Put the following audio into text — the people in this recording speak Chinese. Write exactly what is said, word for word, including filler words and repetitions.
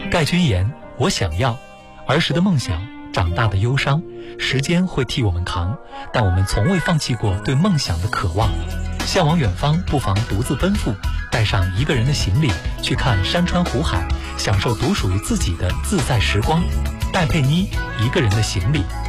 盖君言：我想要。儿时的梦想，长大的忧伤，时间会替我们扛，但我们从未放弃过对梦想的渴望。向往远方，不妨独自奔赴，带上一个人的行李，去看山川湖海，享受独属于自己的自在时光。戴佩妮，一个人的行李。